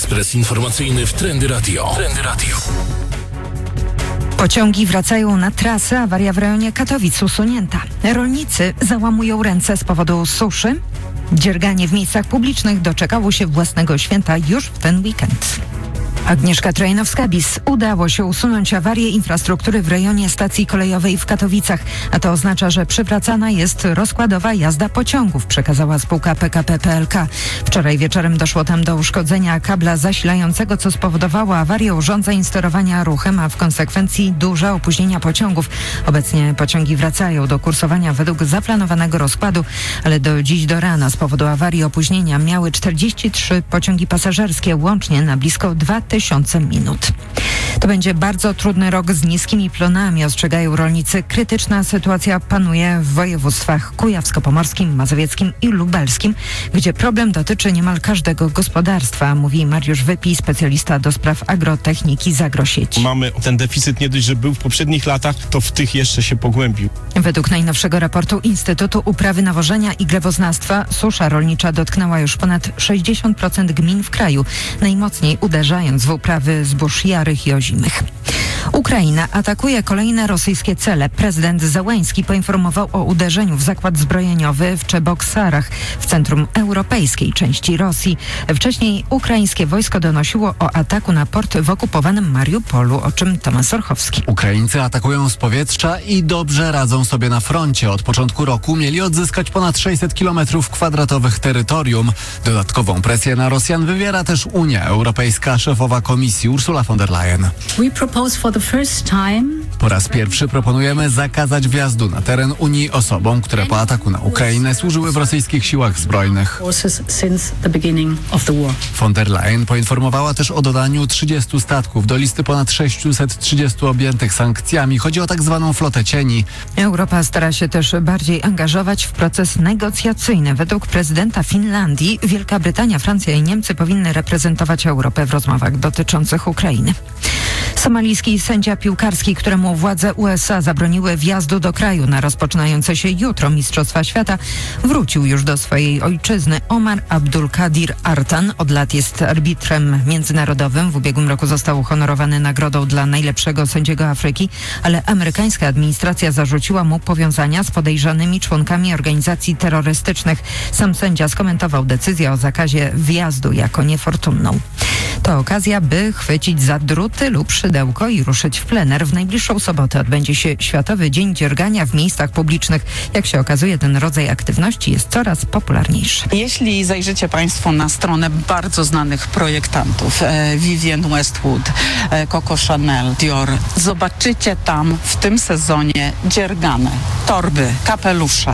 Ekspres informacyjny w Trendy Radio. Pociągi wracają na trasę, awaria w rejonie Katowic usunięta. Rolnicy załamują ręce z powodu suszy. Dzierganie w miejscach publicznych doczekało się własnego święta już w ten weekend. Agnieszka Trojanowska-Bis. Udało się usunąć awarię infrastruktury w rejonie stacji kolejowej w Katowicach, a to oznacza, że przywracana jest rozkładowa jazda pociągów, przekazała spółka PKP PLK. Wczoraj wieczorem doszło tam do uszkodzenia kabla zasilającego, co spowodowało awarię urządzeń sterowania ruchem, a w konsekwencji duże opóźnienia pociągów. Obecnie pociągi wracają do kursowania według zaplanowanego rozkładu, ale do dziś do rana z powodu awarii opóźnienia miały 43 pociągi pasażerskie, łącznie na blisko 2000 minut. To będzie bardzo trudny rok z niskimi plonami, ostrzegają rolnicy. Krytyczna sytuacja panuje w województwach kujawsko-pomorskim, mazowieckim i lubelskim, gdzie problem dotyczy niemal każdego gospodarstwa, mówi Mariusz Wypij, specjalista do spraw agrotechniki z Agrosieci. Mamy ten deficyt nie dość, że był w poprzednich latach, to w tych jeszcze się pogłębił. Według najnowszego raportu Instytutu Uprawy Nawożenia i Gleboznawstwa susza rolnicza dotknęła już ponad 60% gmin w kraju, najmocniej uderzając w uprawy zbóż jarych i ozimych. Ukraina atakuje kolejne rosyjskie cele. Prezydent Zełenski poinformował o uderzeniu w zakład zbrojeniowy w Czeboksarach w centrum europejskiej części Rosji. Wcześniej ukraińskie wojsko donosiło o ataku na port w okupowanym Mariupolu, o czym Tomasz Orchowski. Ukraińcy atakują z powietrza i dobrze radzą sobie na froncie. Od początku roku mieli odzyskać ponad 600 km² terytorium. Dodatkową presję na Rosjan wywiera też Unia Europejska. Szefowa Komisji Ursula von der Leyen. Po raz pierwszy proponujemy zakazać wjazdu na teren Unii osobom, które po ataku na Ukrainę służyły w rosyjskich siłach zbrojnych. Von der Leyen poinformowała też o dodaniu 30 statków do listy ponad 630 objętych sankcjami. Chodzi o tak zwaną flotę cieni. Europa stara się też bardziej angażować w proces negocjacyjny. Według prezydenta Finlandii Wielka Brytania, Francja i Niemcy powinny reprezentować Europę w rozmowach dotyczących Ukrainy. Somalijski sędzia piłkarski, któremu władze USA zabroniły wjazdu do kraju na rozpoczynające się jutro Mistrzostwa Świata, wrócił już do swojej ojczyzny. Omar Abdulkadir Artan od lat jest arbitrem międzynarodowym. W ubiegłym roku został uhonorowany nagrodą dla najlepszego sędziego Afryki, ale amerykańska administracja zarzuciła mu powiązania z podejrzanymi członkami organizacji terrorystycznych. Sam sędzia skomentował decyzję o zakazie wjazdu jako niefortunną. To okazja, by chwycić za druty lub szydełko i ruszyć w plener. W najbliższą sobotę odbędzie się Światowy Dzień Dziergania w miejscach publicznych. Jak się okazuje, ten rodzaj aktywności jest coraz popularniejszy. Jeśli zajrzycie Państwo na stronę bardzo znanych projektantów, Vivienne Westwood, Coco Chanel, Dior, zobaczycie tam w tym sezonie dziergane torby, kapelusze,